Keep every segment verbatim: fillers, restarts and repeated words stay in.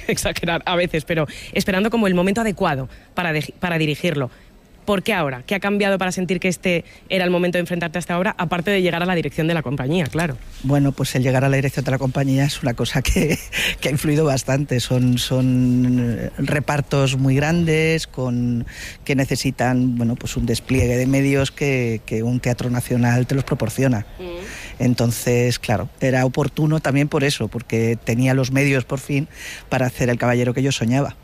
exagerar a veces, pero esperando como el momento adecuado para, de, para dirigirlo. ¿Por qué ahora? ¿Qué ha cambiado para sentir que este era el momento de enfrentarte a esta obra, aparte de llegar a la dirección de la compañía, claro? Bueno, pues el llegar a la dirección de la compañía es una cosa que, que ha influido bastante. Son, son repartos muy grandes, con, que necesitan, bueno, pues un despliegue de medios que, que un teatro nacional te los proporciona. Mm. Entonces, claro, era oportuno también por eso, porque tenía los medios por fin para hacer El caballero que yo soñaba.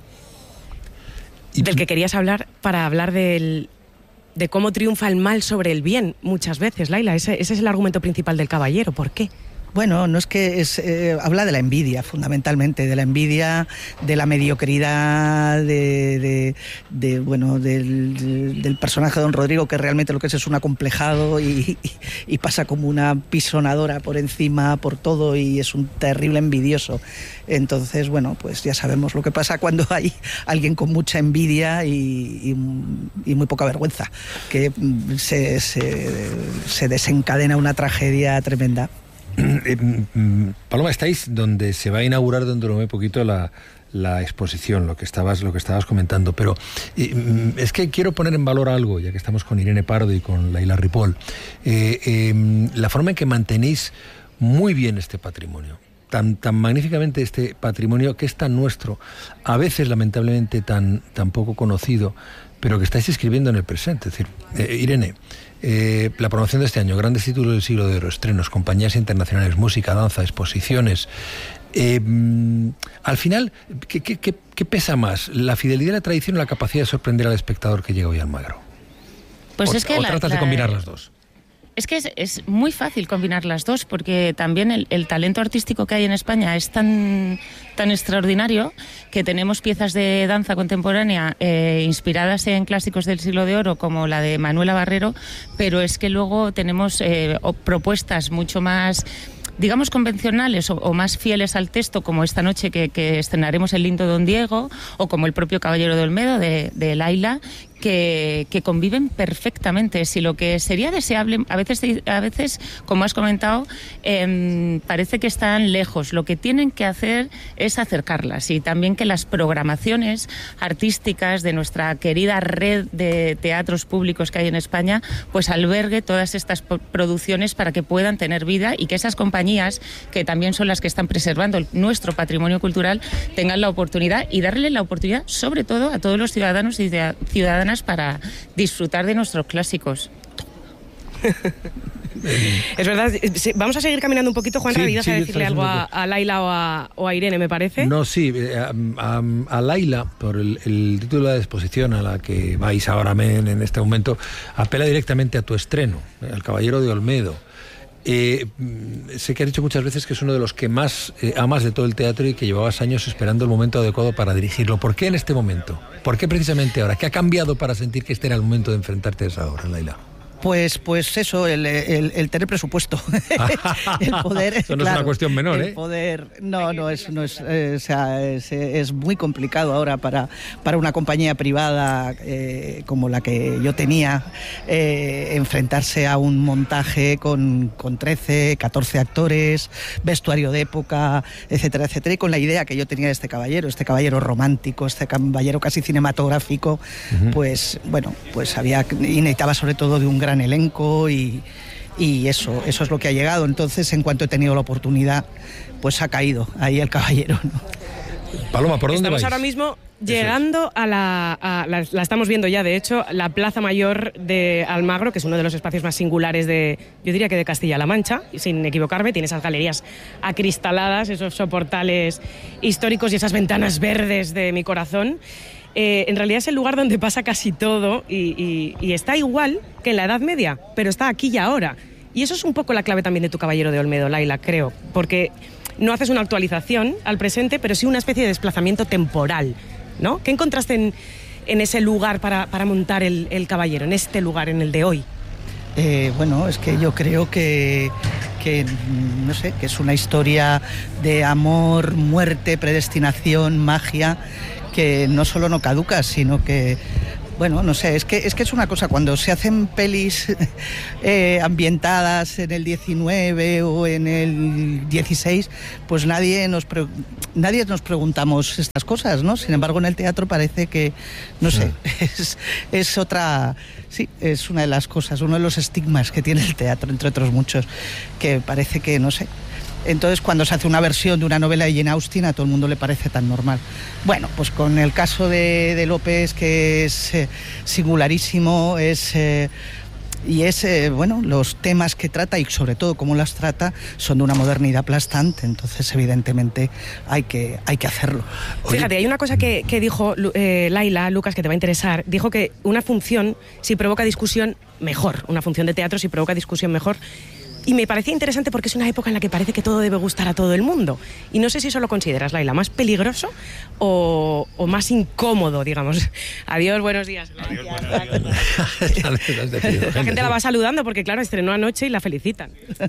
Del que querías hablar para hablar del, de cómo triunfa el mal sobre el bien muchas veces, Laila. Ese, ese es el argumento principal del caballero. ¿Por qué? Bueno, no es que es, eh, habla de la envidia, fundamentalmente, de la envidia, de la mediocridad, de, de, de bueno, del, del personaje de don Rodrigo, que realmente lo que es es un acomplejado y, y, y pasa como una pisonadora por encima, por todo, y es un terrible envidioso. Entonces, bueno, pues ya sabemos lo que pasa cuando hay alguien con mucha envidia y, y, y muy poca vergüenza, que se, se, se desencadena una tragedia tremenda. Paloma, estáis donde se va a inaugurar dentro de muy poquito la, la exposición, lo que estabas, lo que estabas comentando, pero eh, es que quiero poner en valor algo, ya que estamos con Irene Pardo y con Laila Ripoll, eh, eh, la forma en que mantenéis muy bien este patrimonio, tan, tan magníficamente este patrimonio que es tan nuestro, a veces lamentablemente tan, tan poco conocido, pero que estáis escribiendo en el presente. Es decir, eh, Irene, eh, la promoción de este año, grandes títulos del siglo de oro, estrenos, compañías internacionales, música, danza, exposiciones. Eh, al final, ¿qué, qué, qué, ¿qué pesa más? ¿La fidelidad a la tradición o la capacidad de sorprender al espectador que llega hoy al Almagro? Pues o, es que o la, tratas la, de combinar las dos. Es que es, es muy fácil combinar las dos, porque también el, el talento artístico que hay en España es tan, tan extraordinario que tenemos piezas de danza contemporánea eh, inspiradas en clásicos del siglo de oro, como la de Manuela Barrero, pero es que luego tenemos eh, propuestas mucho más, digamos, convencionales o, o más fieles al texto, como esta noche que, que estrenaremos El lindo Don Diego, o como El propio Caballero de Olmedo, de, de Laila, que, que conviven perfectamente. Si lo que sería deseable, a veces, a veces como has comentado, eh, parece que están lejos. Lo que tienen que hacer es acercarlas, y también que las programaciones artísticas de nuestra querida red de teatros públicos que hay en España, pues albergue todas estas producciones para que puedan tener vida, y que esas compañías, que también son las que están preservando nuestro patrimonio cultural, tengan la oportunidad, y darle la oportunidad sobre todo a todos los ciudadanos y ciudadanas para disfrutar de nuestros clásicos. Es verdad. Vamos a seguir caminando un poquito, Juan. Sí, ¿Ibas sí, a decirle algo a, a Laila o a, o a Irene, me parece? No, sí, a, a, a Laila, por el, el título de la exposición a la que vais ahora en, en este momento, apela directamente a tu estreno, El caballero de Olmedo. Eh, sé que has dicho muchas veces que es uno de los que más eh, amas de todo el teatro, y que llevabas años esperando el momento adecuado para dirigirlo. ¿Por qué en este momento? ¿Por qué precisamente ahora? ¿Qué ha cambiado para sentir que este era el momento de enfrentarte a esa obra, Laila? Pues, pues eso, el, el, el tener presupuesto, el poder. Eso no claro, es una cuestión menor, el ¿eh? Poder, no, no es, no es, eh, o sea, es, es muy complicado ahora para, para una compañía privada eh, como la que yo tenía, eh, enfrentarse a un montaje con, con trece, catorce actores, vestuario de época, etcétera, etcétera, y con la idea que yo tenía de este caballero, este caballero romántico, este caballero casi cinematográfico, uh-huh. pues bueno, pues había, y necesitaba sobre todo de un gran elenco, y, y eso, eso es lo que ha llegado. Entonces, en cuanto he tenido la oportunidad, pues ha caído ahí el caballero, ¿no? Paloma, ¿por dónde Estamos vais? ahora mismo llegando es. a, la, a la... La estamos viendo ya, de hecho, la Plaza Mayor de Almagro, que es uno de los espacios más singulares de, yo diría que de Castilla-La Mancha, sin equivocarme. Tiene esas galerías acristaladas, esos soportales históricos y esas ventanas verdes de mi corazón. Eh, en realidad es el lugar donde pasa casi todo, y, y, y está igual que en la Edad Media, pero está aquí y ahora. Y eso es un poco la clave también de tu Caballero de Olmedo, Laila, creo, porque no haces una actualización al presente, pero sí una especie de desplazamiento temporal, ¿no? ¿Qué encontraste en, en ese lugar para, para montar el, el Caballero, en este lugar, en el de hoy? Eh, bueno, es que yo creo que, que, no sé, que es una historia de amor, muerte, predestinación, magia, que no solo no caduca, sino que Bueno, no sé, es que es que es una cosa, cuando se hacen pelis eh, ambientadas en el diecinueve o en el dieciséis, pues nadie nos pre- nadie nos preguntamos estas cosas, ¿no? Sin embargo, en el teatro parece que, no sé, es, es otra, sí, es una de las cosas, uno de los estigmas que tiene el teatro, entre otros muchos, que parece que, no sé. Entonces, cuando se hace una versión de una novela de Jane Austen, a todo el mundo le parece tan normal. Bueno, pues con el caso de, de López, que es eh, singularísimo, es... Eh, y es, eh, bueno, los temas que trata y sobre todo cómo las trata son de una modernidad aplastante, entonces evidentemente hay que, hay que hacerlo. Oye, fíjate, hay una cosa que, que dijo eh, Laila, Lucas, que te va a interesar. Dijo que una función, si provoca discusión, mejor. Una función de teatro, si provoca discusión, mejor. Y me parecía interesante porque es una época en la que parece que todo debe gustar a todo el mundo. Y no sé si eso lo consideras, Laila, más peligroso o, o más incómodo, digamos. Adiós, buenos días. Adiós, buenos días. La gente la va saludando porque, claro, estrenó anoche y la felicitan.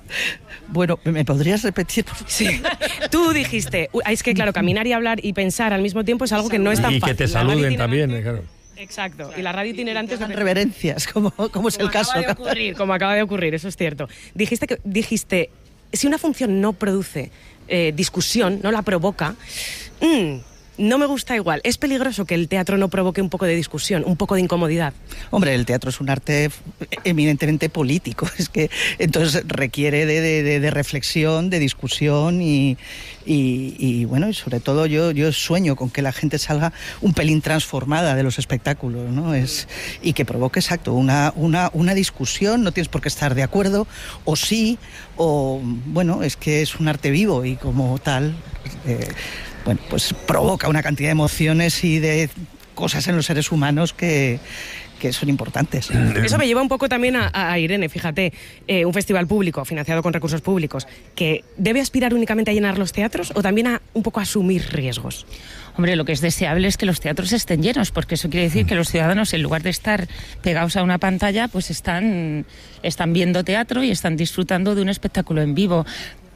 Bueno, ¿me podrías repetir? Sí. Tú dijiste, es que, claro, caminar y hablar y pensar al mismo tiempo es algo que no es tan y fácil. Y que te saluden también, claro. Exacto, y la radio itinerante... Son reverencias, como, como es como el caso. Acaba de ocurrir, como acaba de ocurrir, eso es cierto. Dijiste, que, dijiste si una función no produce eh, discusión, no la provoca, mmm, no me gusta igual. ¿Es peligroso que el teatro no provoque un poco de discusión, un poco de incomodidad? Hombre, el teatro es un arte eminentemente político, es que entonces requiere de, de, de reflexión, de discusión y, y, y bueno, y sobre todo yo, yo sueño con que la gente salga un pelín transformada de los espectáculos, ¿no? Es, y que provoque, exacto, una, una, una discusión, no tienes por qué estar de acuerdo, o sí, o bueno, es que es un arte vivo y como tal... Eh, bueno, pues provoca una cantidad de emociones y de cosas en los seres humanos que, que son importantes. Eso me lleva un poco también a, a Irene, fíjate, eh, un festival público financiado con recursos públicos, que ¿debe aspirar únicamente a llenar los teatros o también a un poco a asumir riesgos? Hombre, lo que es deseable es que los teatros estén llenos, porque eso quiere decir que los ciudadanos, en lugar de estar pegados a una pantalla, pues están, están viendo teatro y están disfrutando de un espectáculo en vivo.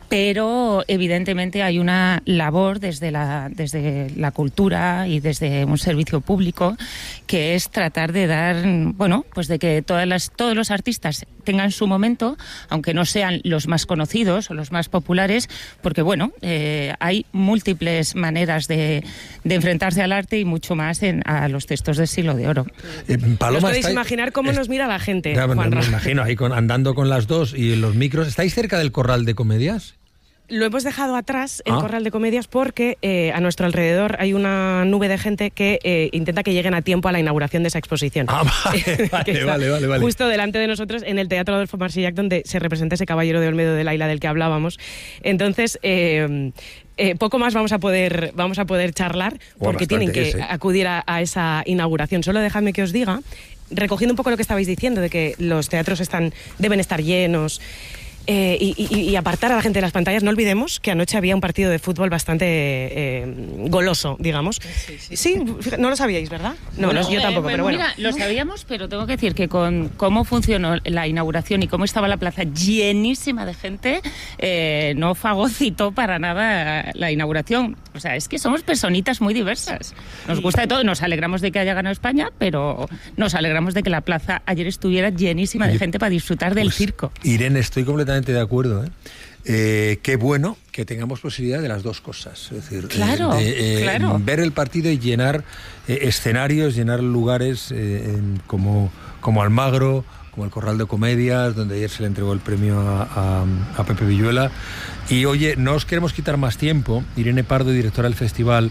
Pero evidentemente hay una labor desde la, desde la cultura y desde un servicio público que es tratar de dar, bueno, pues de que todas las, todos los artistas tengan su momento, aunque no sean los más conocidos o los más populares, porque bueno, eh, hay múltiples maneras de, de enfrentarse al arte y mucho más en, a los textos del siglo de oro. Eh, Paloma, ¿Os podéis estáis, imaginar cómo es, nos mira la gente, ya, Juanra? Me imagino, ahí con, andando con las dos y los micros. ¿Estáis cerca del Corral de Comedias? Lo hemos dejado atrás, el ah. Corral de Comedias, porque eh, a nuestro alrededor hay una nube de gente que eh, intenta que lleguen a tiempo a la inauguración de esa exposición. Ah, vale, vale, vale, vale, vale. Justo delante de nosotros, en el Teatro Adolfo Marsillac, donde se representa ese caballero de Olmedo de Laila del que hablábamos. Entonces... Eh, Eh, poco más vamos a poder vamos a poder charlar porque oh, tienen que es, ¿eh? acudir a, a esa inauguración. Solo dejadme que os diga, recogiendo un poco lo que estabais diciendo de que los teatros están deben estar llenos eh, y, y, y apartar a la gente de las pantallas. No olvidemos que anoche había un partido de fútbol bastante eh, goloso, digamos. Sí, sí, sí. Sí, no lo sabíais, ¿verdad? No, bueno, no yo tampoco, eh, pero bueno. Mira, lo sabíamos, pero tengo que decir que con cómo funcionó la inauguración y cómo estaba la plaza llenísima de gente, eh, no fagocitó para nada la inauguración. O sea, es que somos personitas muy diversas. Nos gusta de todo, nos alegramos de que haya ganado España, pero nos alegramos de que la plaza ayer estuviera llenísima de Oye, gente para disfrutar del pues, circo. Irene, estoy completamente de acuerdo, ¿eh? Eh, qué bueno que tengamos posibilidad de las dos cosas, es decir, claro, eh, de, eh, claro. ver el partido y llenar eh, escenarios, llenar lugares eh, en, como, como Almagro, como el Corral de Comedias, donde ayer se le entregó el premio a, a, a Pepe Villuela. Y oye, no os queremos quitar más tiempo. Irene Pardo, directora del festival,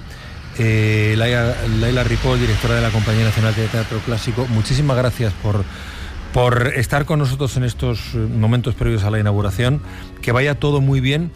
eh, Laila, Laila Ripoll, directora de la Compañía Nacional de Teatro Clásico, muchísimas gracias por por estar con nosotros en estos momentos previos a la inauguración. Que vaya todo muy bien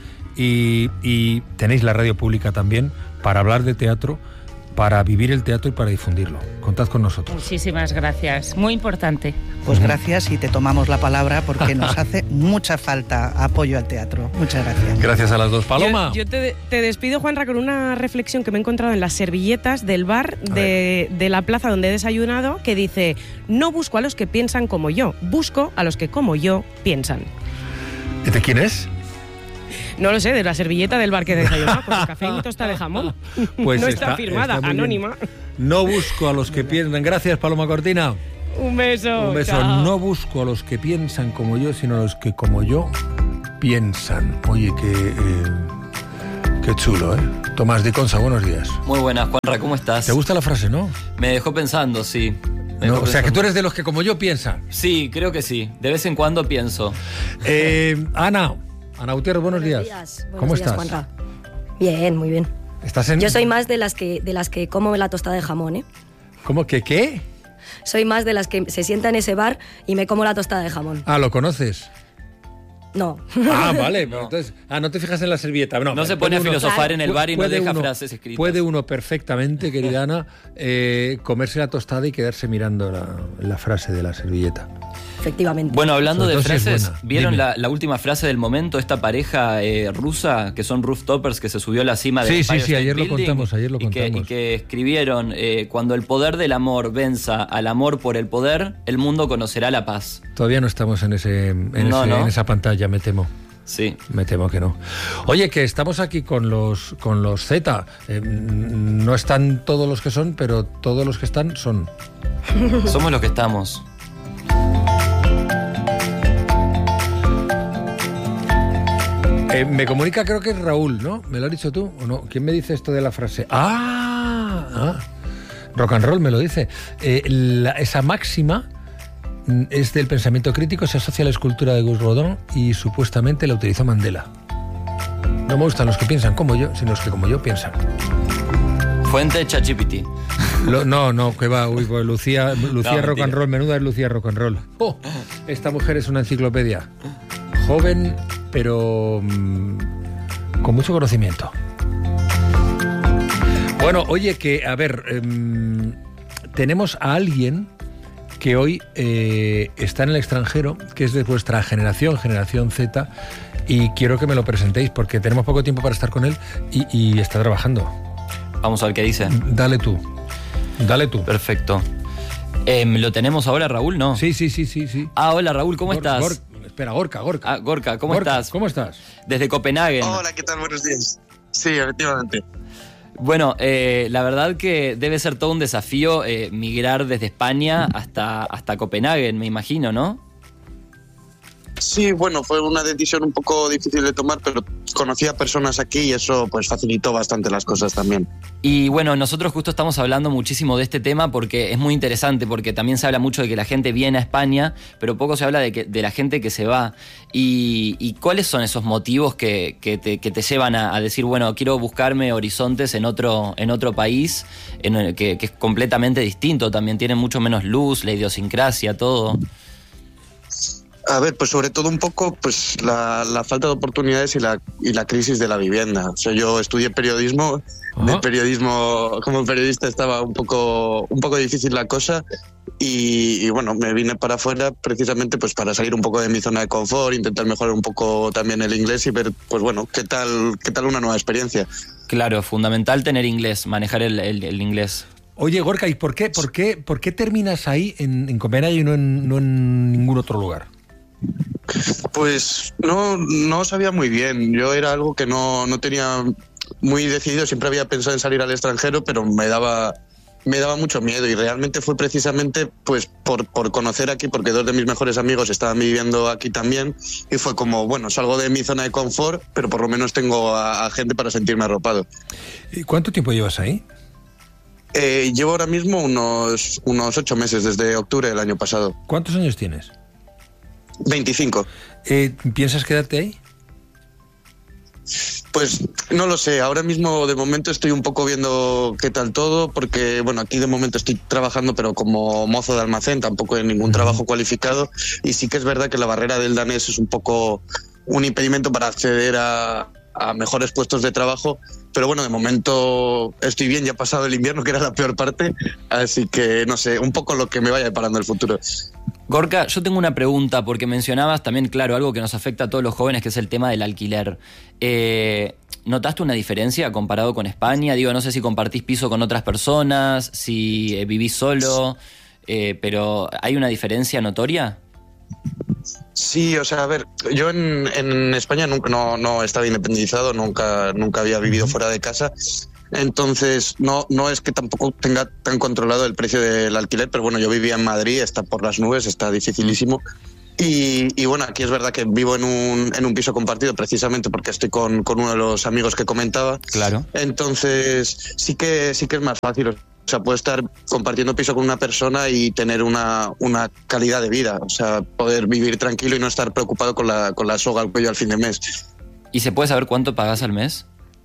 y, y tenéis la radio pública también para hablar de teatro, para vivir el teatro y para difundirlo. Contad con nosotros. Muchísimas gracias, muy importante. Pues gracias y te tomamos la palabra porque nos hace mucha falta apoyo al teatro. Muchas gracias. Gracias a las dos. Paloma. Yo, yo te, te despido, Juanra, con una reflexión que me he encontrado en las servilletas del bar de, de la plaza donde he desayunado, que dice: no busco a los que piensan como yo, busco a los que como yo piensan. ¿De quién es? No lo sé, de la servilleta del bar que desayunaba, con café y tosta de jamón. Pues no está, está firmada, está anónima. No busco a los que piensan. Gracias, Paloma Cortina. Un beso. Un beso. Chao. No busco a los que piensan como yo, sino a los que como yo piensan. Oye, qué, eh, qué chulo, ¿eh? Tomás Di Consa, buenos días. Muy buenas, Juanra, ¿cómo estás? ¿Te gusta la frase, no? Me dejó pensando, sí. Me No, dejó o sea, pensando. que tú eres de los que como yo piensan. Sí, creo que sí. De vez en cuando pienso. Eh, Ana, Ana Gutiérrez, buenos, Buenos días. días. Buenos ¿Cómo días, estás? Juanra. Bien, muy bien. ¿Estás en...? Yo soy más de las que de las que como la tostada de jamón, ¿eh? ¿Cómo que qué? Soy más de las que se sienta en ese bar y me como la tostada de jamón. Ah, ¿lo conoces? No. Ah, vale. No. Pero entonces, ah, no te fijas en la servilleta. No, No se puede pone a uno- filosofar en el bar y no puede deja uno- frases escritas. Puede uno perfectamente, querida Ana, eh, comerse la tostada y quedarse mirando la, la frase de la servilleta. Efectivamente. Bueno, hablando Sobre de todo si es frases, buena. ¿vieron Dime. la, la última frase del momento? Esta pareja eh, rusa, que son rooftoppers, que se subió a la cima del Sí, sí, Empire sí, State ayer lo Building contamos, ayer lo y que- contamos. Y que escribieron, eh, cuando el poder del amor venza al amor por el poder, el mundo conocerá la paz. Todavía no estamos en, ese, en, No, ese- no. en esa pantalla, me temo. Sí. Me temo que no. Oye, que estamos aquí con los con los Z. Eh, no están todos los que son, pero todos los que están son. Somos los que estamos. Eh, me comunica, creo que es Raúl, ¿no? ¿Me lo has dicho tú o no? ¿Quién me dice esto de la frase? ¡Ah! ah rock and roll me lo dice. Eh, la- esa máxima mm, es del pensamiento crítico, se asocia a la escultura de Gus Rodin y supuestamente la utilizó Mandela. No me gustan los que piensan como yo, sino los que como yo piensan. Fuente ChatGPT. Lo- no, no, que va, uy, pues Lucía, Lucía No, Rock and mentira. Roll, menuda es Lucía Rock and Roll. Oh, esta mujer es una enciclopedia. Joven, pero mm, con mucho conocimiento. Bueno, oye, que, a ver, em, tenemos a alguien que hoy eh, está en el extranjero, que es de vuestra generación, generación Z, y quiero que me lo presentéis porque tenemos poco tiempo para estar con él y, y está trabajando. Vamos a ver qué dice. Dale tú, dale tú. Perfecto. Em, ¿Lo tenemos ahora, Raúl? No. Sí, sí, sí, sí, sí. Ah, hola, Raúl, ¿cómo Gor- estás? Gor- espera, Gorka, Gorka. Ah, Gorka, ¿cómo Gorka, estás? ¿Cómo estás? Desde Copenhague. Hola, ¿qué tal? Buenos días. Sí, efectivamente. Bueno, eh, la verdad que debe ser todo un desafío eh, migrar desde España hasta, hasta Copenhague, me imagino, ¿no? Sí, bueno, fue una decisión un poco difícil de tomar, pero conocí a personas aquí y eso pues facilitó bastante las cosas también. Y bueno, nosotros justo estamos hablando muchísimo de este tema porque es muy interesante, porque también se habla mucho de que la gente viene a España, pero poco se habla de, que, de la gente que se va. Y, y ¿cuáles son esos motivos que, que, te, que te llevan a, a decir, bueno, quiero buscarme horizontes en otro, en otro país, en el que, que es completamente distinto, también tiene mucho menos luz, la idiosincrasia, todo? A ver, pues sobre todo un poco pues la, la falta de oportunidades y la, y la crisis de la vivienda. O sea, yo estudié periodismo, Ajá. de periodismo como periodista estaba un poco, un poco difícil la cosa y, y bueno, me vine para afuera precisamente pues para salir un poco de mi zona de confort, intentar mejorar un poco también el inglés y ver pues bueno, qué tal, qué tal una nueva experiencia. Claro, fundamental tener inglés, manejar el, el, el inglés. Oye, Gorka, ¿y por qué, por qué, por qué terminas ahí en, en Copenhague y no en, no en ningún otro lugar? Pues no, no sabía muy bien. Yo era algo que no, no tenía muy decidido. Siempre había pensado en salir al extranjero, pero me daba, me daba mucho miedo. Y realmente fue precisamente pues por, por conocer aquí, porque dos de mis mejores amigos estaban viviendo aquí también. Y fue como, bueno, salgo de mi zona de confort, pero por lo menos tengo a, a gente para sentirme arropado. ¿Y cuánto tiempo llevas ahí? Eh, llevo ahora mismo unos, unos ocho meses, desde octubre del año pasado. ¿Cuántos años tienes? veinticinco. Eh, ¿Piensas quedarte ahí? Pues no lo sé, ahora mismo de momento estoy un poco viendo qué tal todo, porque bueno, aquí de momento estoy trabajando pero como mozo de almacén, tampoco en ningún trabajo cualificado, y sí que es verdad que la barrera del danés es un poco un impedimento para acceder a, a mejores puestos de trabajo, pero bueno, de momento estoy bien, ya ha pasado el invierno, que era la peor parte, así que no sé, un poco lo que me vaya deparando el futuro. Gorka, yo tengo una pregunta, porque mencionabas también, claro, algo que nos afecta a todos los jóvenes, que es el tema del alquiler. Eh, ¿Notaste una diferencia comparado con España? Digo, no sé si compartís piso con otras personas, si eh, vivís solo, eh, pero ¿hay una diferencia notoria? Sí, o sea, a ver, yo en, en España nunca no, no estaba independizado, nunca, nunca había vivido fuera de casa. Entonces, no, no es que tampoco tenga tan controlado el precio del alquiler, pero bueno, yo vivía en Madrid, está por las nubes, está dificilísimo. Y, y bueno, aquí es verdad que vivo en un, en un piso compartido precisamente porque estoy con, con uno de los amigos que comentaba. Claro. Entonces, sí que, sí que es más fácil. O sea, puedo estar compartiendo piso con una persona y tener una, una calidad de vida. O sea, poder vivir tranquilo y no estar preocupado con la, con la soga al cuello al fin de mes. ¿Y se puede saber cuánto pagas al mes?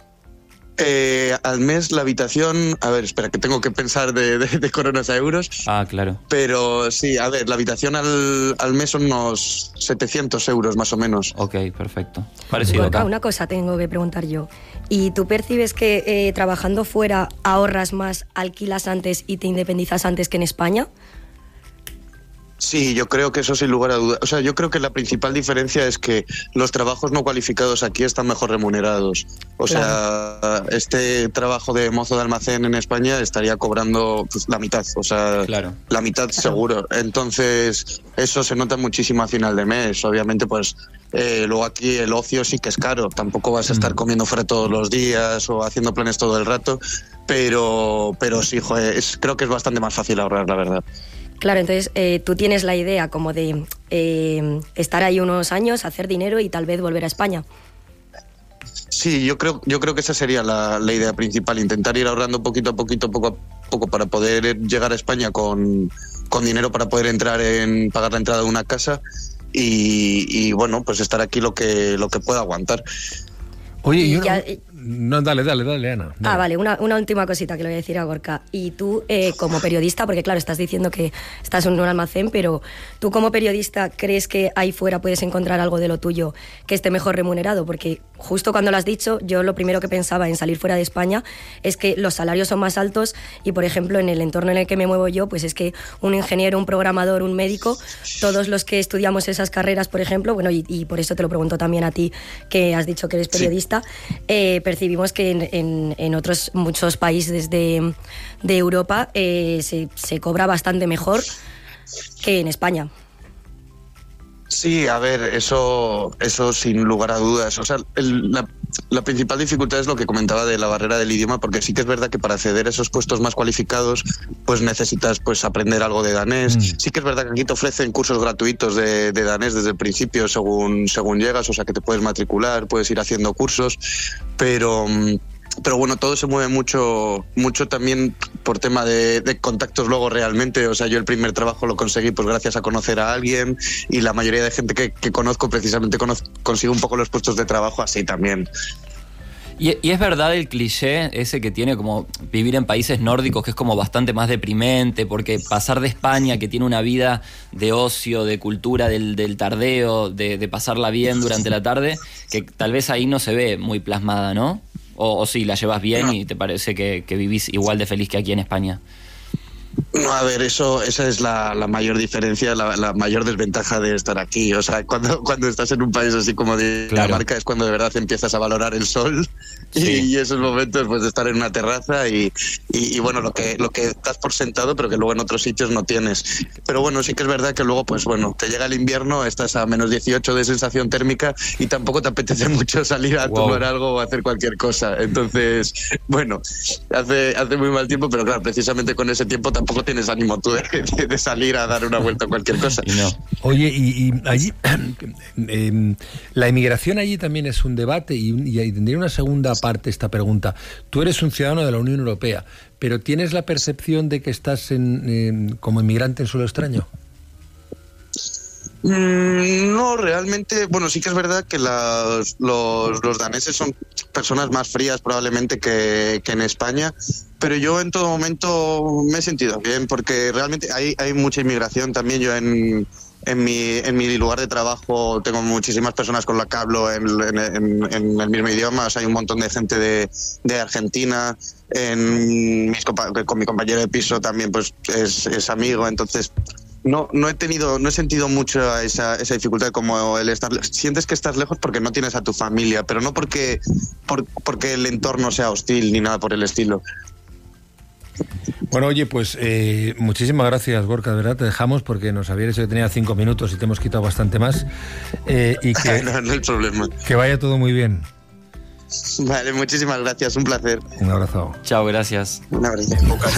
Eh, al mes la habitación, a ver, espera, que tengo que pensar de, de, de coronas a euros. Ah, claro. Pero sí, a ver, la habitación al, al mes son unos setecientos euros más o menos. Ok, perfecto. Parecido Gorka, acá. una cosa tengo que preguntar yo. ¿Y tú percibes que eh, trabajando fuera ahorras más, alquilas antes y te independizas antes que en España? Sí, yo creo que eso sin lugar a dudas. O sea, yo creo que la principal diferencia es que los trabajos no cualificados aquí están mejor remunerados. O sea, claro, este trabajo de mozo de almacén en España estaría cobrando pues, la mitad. O sea, claro, la mitad seguro. Entonces, eso se nota muchísimo a final de mes. Obviamente, pues eh, luego aquí el ocio sí que es caro. Tampoco vas a estar comiendo fuera todos los días o haciendo planes todo el rato. Pero, pero sí, joder, es, creo que es bastante más fácil ahorrar, la verdad. Claro, entonces eh, tú tienes la idea como de eh, estar ahí unos años, hacer dinero y tal vez volver a España. Sí, yo creo, yo creo que esa sería la, la idea principal, intentar ir ahorrando poquito a poquito, poco a poco, para poder llegar a España con, con dinero para poder entrar en pagar la entrada de una casa y, y bueno, pues estar aquí lo que, lo que pueda aguantar. Oye, y Y una, ya- y- no, dale, dale, dale, Ana. dale. Ah, vale, una, una última cosita que le voy a decir a Gorka. Y tú, eh, como periodista, porque claro, estás diciendo que estás en un almacén, pero tú como periodista, ¿crees que ahí fuera puedes encontrar algo de lo tuyo que esté mejor remunerado? Porque justo cuando lo has dicho, yo lo primero que pensaba en salir fuera de España es que los salarios son más altos y, por ejemplo, en el entorno en el que me muevo yo, pues es que un ingeniero, un programador, un médico, todos los que estudiamos esas carreras, por ejemplo, bueno, y, y por eso te lo pregunto también a ti, que has dicho que eres periodista, eh, percibimos que en, en, en otros muchos países de, de Europa eh, se, se cobra bastante mejor que en España. Sí, a ver, eso, eso sin lugar a dudas. O sea, el- la, la principal dificultad es lo que comentaba de la barrera del idioma, porque sí que es verdad que para acceder a esos puestos más cualificados, pues necesitas pues aprender algo de danés. Mm. Sí que es verdad que aquí te ofrecen cursos gratuitos de, de danés desde el principio, según, según llegas, o sea que te puedes matricular, puedes ir haciendo cursos, pero... mm, pero bueno, todo se mueve mucho mucho también por tema de, de contactos luego realmente. O sea, yo el primer trabajo lo conseguí pues gracias a conocer a alguien y la mayoría de gente que, que conozco precisamente conoz- consigue un poco los puestos de trabajo así también. Y, y es verdad el cliché ese que tiene como vivir en países nórdicos, que es como bastante más deprimente, porque pasar de España, que tiene una vida de ocio, de cultura, del, del tardeo, de, de pasarla bien durante la tarde, que tal vez ahí no se ve muy plasmada, ¿no? O, o sí, la llevas bien y te parece que, que vivís igual de feliz que aquí en España. No, a ver, eso, esa es la, la mayor diferencia, la, la mayor desventaja de estar aquí. O sea, cuando, cuando estás en un país así como Dinamarca, claro, es cuando de verdad empiezas a valorar el sol. Sí. Y, y esos momentos pues de estar en una terraza y, y, y bueno, lo que, lo que das por sentado, pero que luego en otros sitios no tienes. Pero bueno, sí que es verdad que luego, pues bueno, te llega el invierno, estás a menos dieciocho de sensación térmica y tampoco te apetece mucho salir a wow. tomar algo o hacer cualquier cosa. Entonces, bueno, hace, hace muy mal tiempo, pero claro, precisamente con ese tiempo tampoco tienes ánimo tú de, de salir a dar una vuelta a cualquier cosa. No. Oye, y, y allí, eh, la inmigración allí también es un debate y, y tendría una segunda parte esta pregunta. Tú eres un ciudadano de la Unión Europea, pero ¿tienes la percepción de que estás en, en, como inmigrante en suelo extraño? No, realmente, bueno, sí que es verdad que las, los, los daneses son personas más frías probablemente que, que en España, pero yo en todo momento me he sentido bien porque realmente hay, hay mucha inmigración también. Yo en, en, mi, en mi lugar de trabajo tengo muchísimas personas con las que hablo en, en, en, en el mismo idioma. O sea, hay un montón de gente de, de Argentina. En mis, con mi compañero de piso también pues es, es amigo, entonces... No, no he tenido, no he sentido mucho esa, esa dificultad como el estar. Sientes que estás lejos porque no tienes a tu familia, pero no porque, por, porque el entorno sea hostil ni nada por el estilo. Bueno, oye, pues eh, muchísimas gracias, Gorka, de verdad te dejamos porque nos había dicho que tenía cinco minutos y te hemos quitado bastante más. Eh, y que, no, no hay problema. Que vaya todo muy bien. Vale, muchísimas gracias, un placer. Un abrazo. Chao, gracias. Un abrazo.